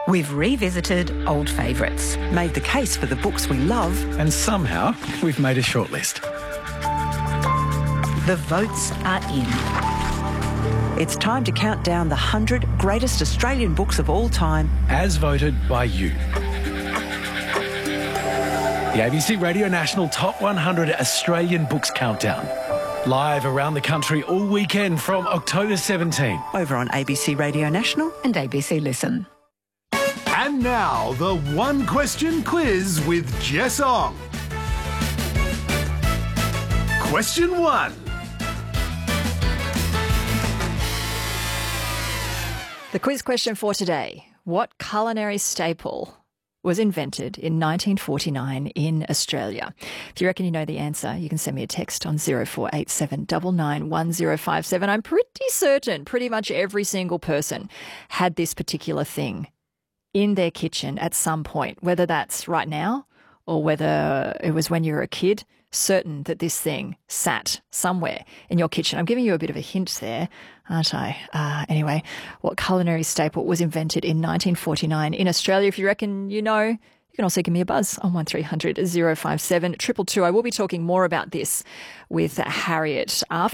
We've revisited old favourites, made the case for the books we love, and somehow we've made a shortlist. The votes are in. It's time to count down the 100 greatest Australian books of all time, as voted by you. The ABC Radio National Top 100 Australian Books Countdown. Live around the country all weekend from October 17. over on ABC Radio National. And ABC Listen. And now, the one question quiz with Jess Ong. Question 1. The quiz question for today. What culinary staple was invented in 1949 in Australia? If you reckon you know the answer, you can send me a text on 0487 991057. I'm pretty certain pretty much every single person had this particular thing in their kitchen at some point, whether that's right now or whether it was when you were a kid. Certain that this thing sat somewhere in your kitchen. I'm giving you a bit of a hint there, aren't I? Anyway, what culinary staple was invented in 1949 in Australia? If you reckon you know, you can also give me a buzz on 1300 057 222. I will be talking more about this with Harriet after.